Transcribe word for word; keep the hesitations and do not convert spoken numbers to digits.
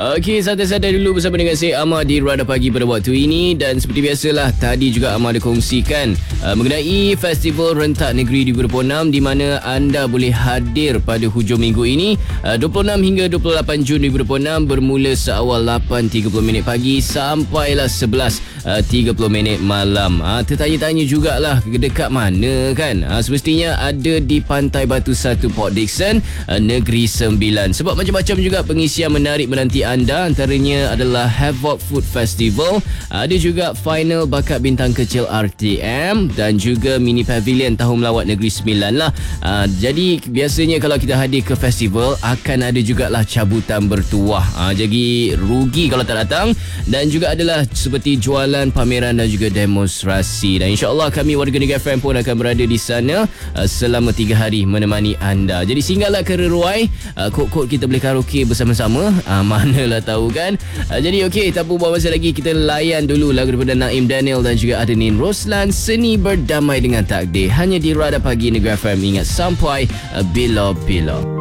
Okey, santai-santai dulu bersama dengan saya Amar di Radar Pagi pada waktu ini. Dan seperti biasalah, tadi juga Amar ada kongsikan uh, mengenai Festival Rentak Negeri dua ribu dua puluh enam, di mana anda boleh hadir pada hujung minggu ini, uh, dua puluh enam hingga dua puluh lapan Jun dua ribu dua puluh enam, bermula seawal lapan tiga puluh minit pagi sampailah sebelas tiga puluh minit malam. uh, Tertanya-tanya jugalah dekat mana kan. uh, Semestinya ada di Pantai Batu satu Port Dickson, uh, Negeri Sembilan. Sebab macam-macam juga pengisian menarik menanti anda. Antaranya adalah Havoc Food Festival, ada juga final bakat bintang kecil R T M, dan juga mini pavilion Tahun Melawat Negeri Sembilan lah. uh, Jadi biasanya kalau kita hadir ke festival, akan ada jugalah cabutan bertuah. uh, Jadi rugi kalau tak datang. Dan juga adalah seperti jualan, pameran dan juga demonstrasi. Dan insyaAllah kami warga Negeri F M pun akan berada di sana uh, selama tiga hari menemani anda. Jadi singgahlah ke Reruai, uh, kod-kod kita boleh karaoke bersama-sama. uh, Manalah tahu kan. uh, Jadi okey, tak apa buat masa lagi, kita layan dulu lagu daripada Naim Daniel dan juga Adenin Roslan, Seni Berdamai Dengan Takdir, hanya di Radar Pagi Negeri F M. Ingat, sampai uh, bila-bila.